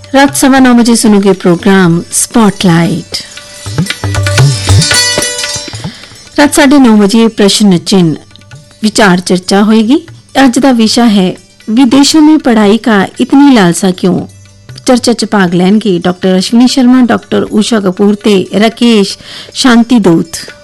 रात 9:15 बजे सुनोगे प्रोग्राम स्पॉटलाइट। रात 9:30 बजे प्रश्न चिन्ह विचार चर्चा होगी। आज का विषय है विदेशों में पढ़ाई का इतनी लालसा क्यों। चर्चा च भाग लैणगे डॉक्टर अश्विनी शर्मा, डॉक्टर उषा कपूर ते राकेश शांति दूत।